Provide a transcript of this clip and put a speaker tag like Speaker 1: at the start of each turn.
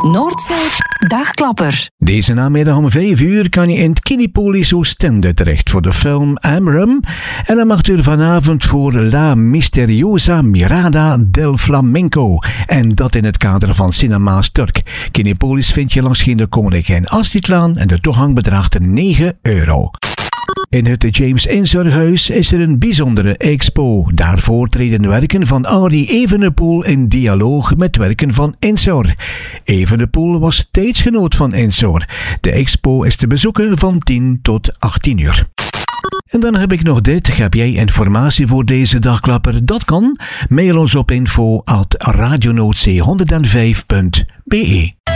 Speaker 1: Noordzee Dagklapper.
Speaker 2: Deze namiddag om 5 uur kan je in het Kinepolis Oostende terecht voor de film Amrum. En dan mag u vanavond voor La Misteriosa Mirada del Flamenco. En dat in het kader van Cinema Turk. Kinepolis vind je langs de Koninkijn Astridlaan en de toegang bedraagt €9. In het James Enzorghuis is er een bijzondere expo. Daarvoor treden werken van Arie Evenepoel in dialoog met werken van Ensor. Evenepoel was tijdsgenoot van Ensor. De expo is te bezoeken van 10 tot 18 uur. En dan heb ik nog dit. Heb jij informatie voor deze dagklapper? Dat kan. Mail ons op info@radionoordzee105.be.